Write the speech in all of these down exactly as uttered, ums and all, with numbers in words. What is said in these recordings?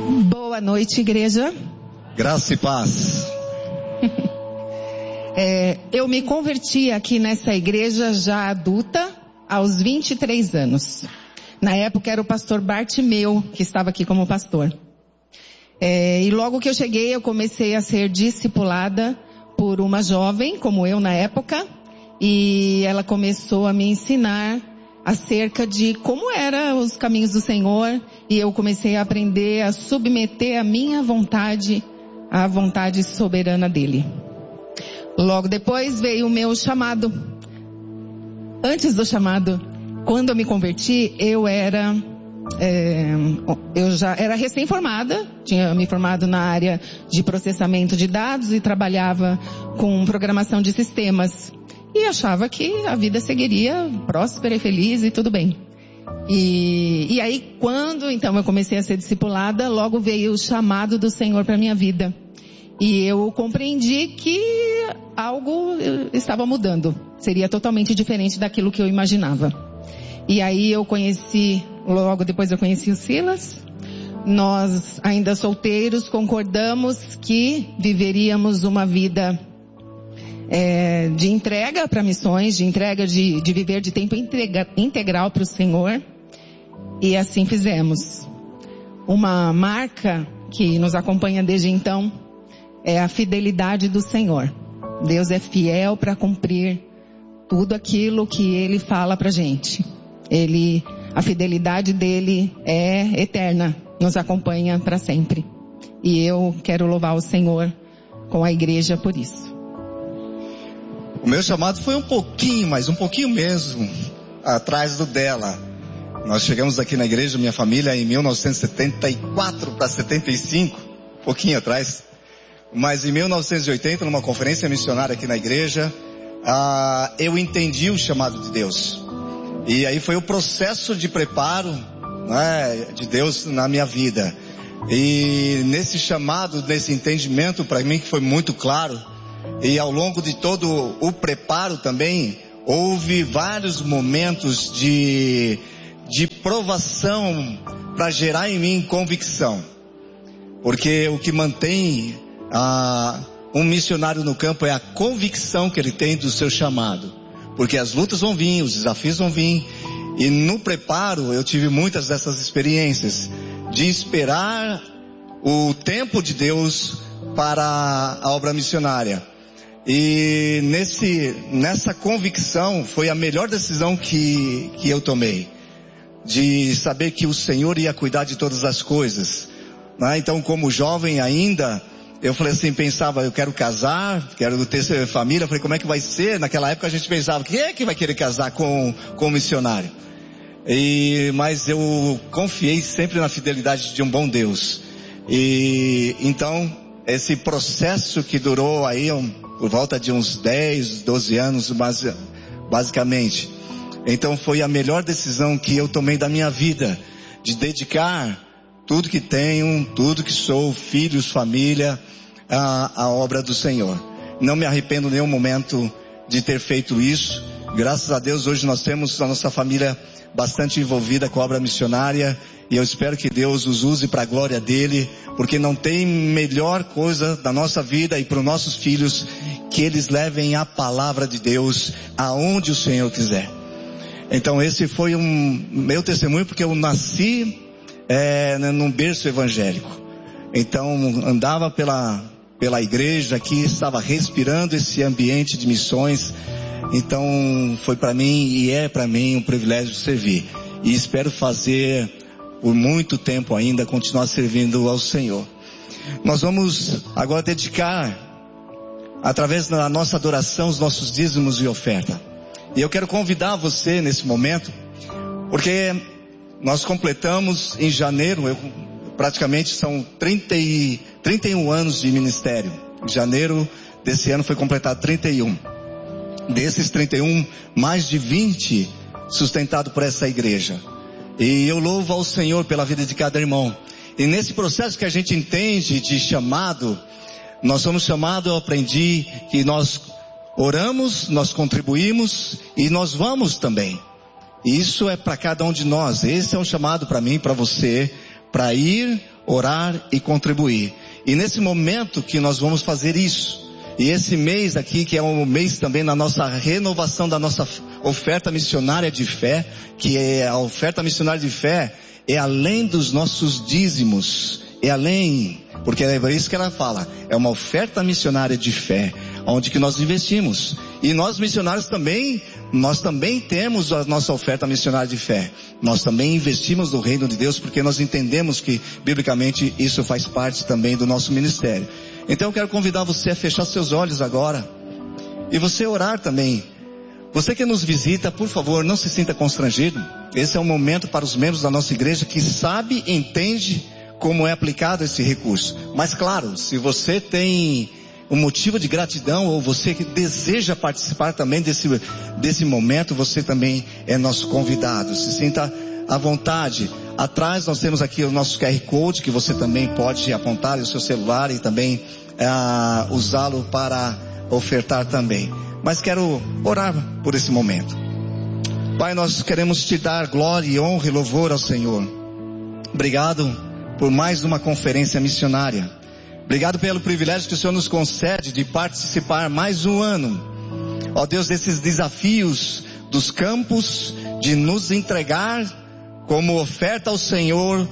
Boa noite, igreja. Graça e paz. é, eu me converti aqui nessa igreja já adulta, aos vinte e três anos. Na época era o pastor Bartimeu, que estava aqui como pastor. É, e logo que eu cheguei, eu comecei a ser discipulada por uma jovem, como eu na época, e ela começou a me ensinar acerca de como eram os caminhos do Senhor, e eu comecei a aprender a submeter a minha vontade à vontade soberana dele. Logo depois veio o meu chamado. Antes do chamado, quando eu me converti, eu era, é, eu já era recém-formada, tinha me formado na área de processamento de dados e trabalhava com programação de sistemas. E achava que a vida seguiria próspera e feliz e tudo bem. E, e aí quando então eu comecei a ser discipulada, logo veio o chamado do Senhor para minha vida. E eu compreendi que algo estava mudando. Seria totalmente diferente daquilo que eu imaginava. E aí eu conheci, logo depois eu conheci o Silas. Nós, ainda solteiros, concordamos que viveríamos uma vida É, de entrega para missões, de entrega de, de viver de tempo integra, integral para o Senhor. E assim fizemos. Uma marca que nos acompanha desde então é a fidelidade do Senhor. Deus é fiel para cumprir tudo aquilo que Ele fala para a gente. Ele, a fidelidade dele é eterna, nos acompanha para sempre. E eu quero louvar o Senhor com a igreja por isso. O meu chamado foi um pouquinho, mas um pouquinho mesmo, atrás do dela. Nós chegamos aqui na igreja, minha família, em mil novecentos e setenta e quatro para setenta e cinco, um pouquinho atrás. Mas em mil novecentos e oitenta, numa conferência missionária aqui na igreja, ah, eu entendi o chamado de Deus. E aí foi o processo de preparo, né, de Deus na minha vida. E nesse chamado, nesse entendimento, para mim que foi muito claro, e ao longo de todo o preparo também, houve vários momentos de, de provação para gerar em mim convicção. Porque o que mantém ah, um missionário no campo é a convicção que ele tem do seu chamado. Porque as lutas vão vir, os desafios vão vir. E no preparo eu tive muitas dessas experiências de esperar o tempo de Deus para a obra missionária. E nesse, nessa convicção foi a melhor decisão que, que eu tomei. De saber que o Senhor ia cuidar de todas as coisas. Né? Então, como jovem ainda, eu falei assim, pensava, eu quero casar, quero ter família. Eu falei, como é que vai ser? Naquela época a gente pensava, quem é que vai querer casar com, com um missionário? E, mas eu confiei sempre na fidelidade de um bom Deus. E então, esse processo que durou aí um, por volta de uns dez, doze anos, basicamente. Então foi a melhor decisão que eu tomei da minha vida, de dedicar tudo que tenho, tudo que sou, filhos, família, à, à obra do Senhor. Não me arrependo em nenhum momento de ter feito isso. Graças a Deus hoje nós temos a nossa família bastante envolvida com a obra missionária, e eu espero que Deus os use para a glória dele, porque não tem melhor coisa da nossa vida e para os nossos filhos que eles levem a palavra de Deus aonde o Senhor quiser. Então esse foi um meu testemunho, porque eu nasci é, num berço evangélico. Então andava pela, pela igreja aqui, estava respirando esse ambiente de missões. Então foi para mim e é para mim um privilégio servir. E espero fazer por muito tempo ainda, continuar servindo ao Senhor. Nós vamos agora dedicar, através da nossa adoração, os nossos dízimos e oferta. E eu quero convidar você nesse momento, porque nós completamos em janeiro, eu, praticamente são trinta e, trinta e um anos de ministério. Em janeiro desse ano foi completado trinta e um. Desses trinta e um, mais de vinte sustentado por essa igreja. E eu louvo ao Senhor pela vida de cada irmão. E nesse processo que a gente entende de chamado, nós somos chamados, eu aprendi que nós oramos, nós contribuímos e nós vamos também. E isso é para cada um de nós. Esse é um chamado para mim, para você, para ir orar e contribuir. E nesse momento que nós vamos fazer isso, e esse mês aqui, que é um mês também na nossa renovação da nossa oferta missionária de fé, que é a oferta missionária de fé, é além dos nossos dízimos, é além, porque é isso que ela fala, é uma oferta missionária de fé, onde que nós investimos. E nós missionários também, nós também temos a nossa oferta missionária de fé. Nós também investimos no reino de Deus, porque nós entendemos que, biblicamente, isso faz parte também do nosso ministério. Então eu quero convidar você a fechar seus olhos agora, e você orar também. Você que nos visita, por favor, não se sinta constrangido. Esse é um momento para os membros da nossa igreja que sabe, entende como é aplicado esse recurso. Mas claro, se você tem um motivo de gratidão, ou você que deseja participar também desse, desse momento, você também é nosso convidado. Se sinta à vontade. Atrás nós temos aqui o nosso Q R Code, que você também pode apontar no seu celular e também ah, usá-lo para ofertar também. Mas quero orar por esse momento. Pai, nós queremos te dar glória, honra e louvor ao Senhor. Obrigado por mais uma conferência missionária. Obrigado pelo privilégio que o Senhor nos concede de participar mais um ano, ó Deus, desses desafios dos campos, de nos entregar como oferta ao Senhor,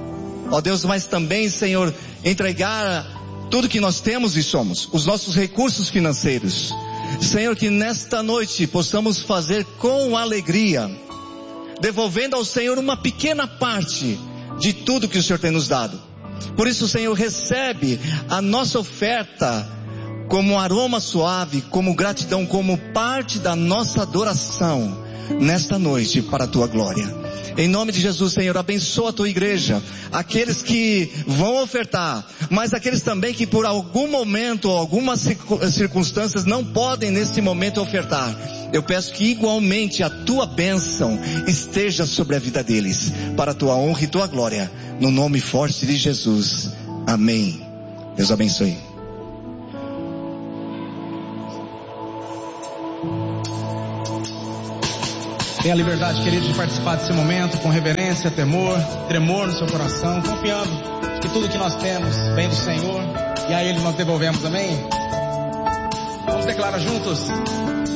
ó Deus, mas também, Senhor, entregar tudo que nós temos e somos, os nossos recursos financeiros. Senhor, que nesta noite possamos fazer com alegria, devolvendo ao Senhor uma pequena parte de tudo que o Senhor tem nos dado. Por isso, Senhor, recebe a nossa oferta como um aroma suave, como gratidão, como parte da nossa adoração nesta noite para a tua glória. Em nome de Jesus, Senhor, abençoa a tua igreja, aqueles que vão ofertar, mas aqueles também que por algum momento ou algumas circunstâncias não podem nesse momento ofertar. Eu peço que igualmente a tua bênção esteja sobre a vida deles, para a tua honra e tua glória, no nome forte de Jesus. Amém. Deus abençoe. Tenha a liberdade, querido, de participar desse momento com reverência, temor, tremor no seu coração, confiando que tudo que nós temos vem do Senhor e a Ele nós devolvemos, amém? Vamos declarar juntos.